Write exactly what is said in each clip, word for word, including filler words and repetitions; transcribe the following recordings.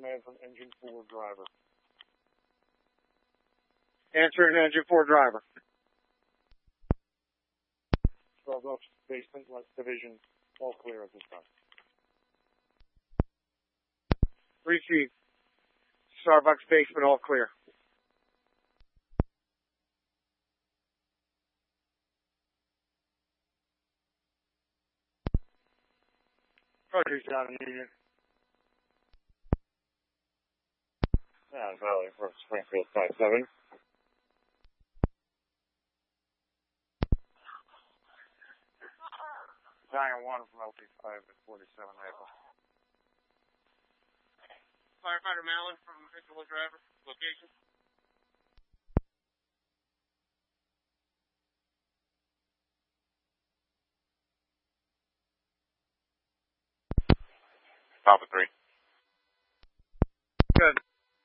command from engine four driver. Answering engine four driver. Starbucks basement, West Division, all clear at this time. Receive. Starbucks basement, all clear. Roger, down in Union. Yeah, Valley from Springfield five seven. Giant one from L P five at forty-seven April. Firefighter Mallon from Interval Driver, location. Papa three. Good.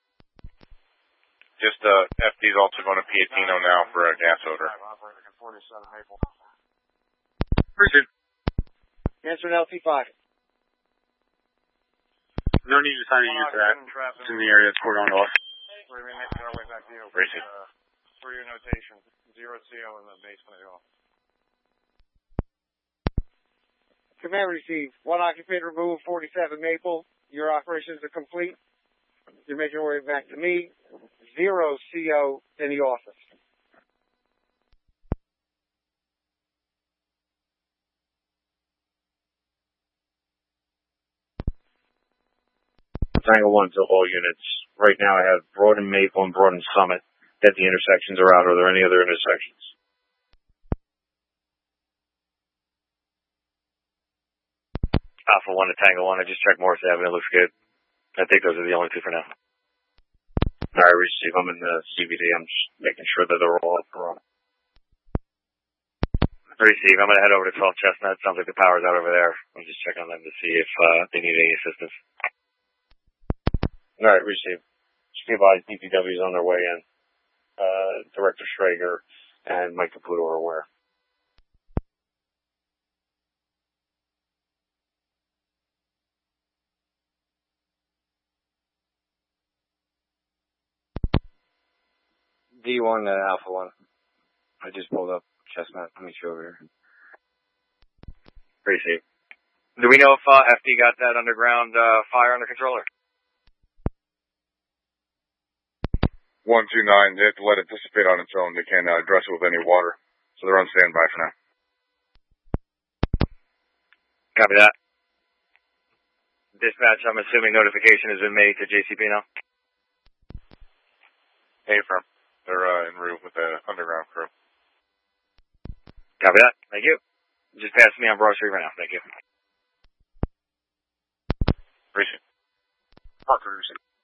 Just uh, F D's also going to Piatino now for a gas odor. Operating at forty-seven April. Appreciate it. Answering L T five. No need to sign a use of that. It's in the area that's poured on off. We're making our way back to you. Appreciate it. Uh, for your notation, zero C O in the basement of the office. Command received. One occupant removed, forty-seven Maple. Your operations are complete. You're making your way back to me. Zero C O in the office. Tango one to all units. Right now I have Broad and Maple and Broad and Summit. That the intersections are out. Are there any other intersections? Alpha one to Tango one. I just checked Morris Avenue. Looks good. I think those are the only two for now. Alright, receive. I'm in the C B D. I'm just making sure that they're all up for all. Receive. I'm going to head over to twelve Chestnut. Sounds like the power's out over there. I'm just checking on them to see if uh, they need any assistance. Alright, receive. Just be advised, D P W is on their way in. Uh, Director Schrager and Mike Caputo are aware. D one to Alpha one. I just pulled up Chestnut. Let me show over here. Receive. Do we know if uh, F D got that underground uh, fire under control? one two nine, they have to let it dissipate on its own. They can't uh, address it with any water. So they're on standby for now. Copy that. Dispatch, I'm assuming notification has been made to J C P now? Hey, firm. They're uh, en route with the underground crew. Copy that. Thank you. Just pass me on Broad Street right now. Thank you. Appreciate it. Parker,